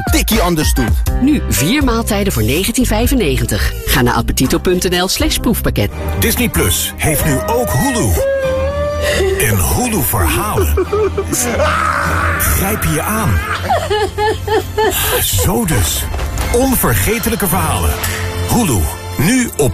tikkie anders doet. Nu 4 maaltijden voor €19,95. Ga naar appetito.nl/proefpakket. Disney Plus heeft nu ook Hulu. En Hulu verhalen grijpen je aan. Zo dus. Onvergetelijke verhalen. Hulu. Nu op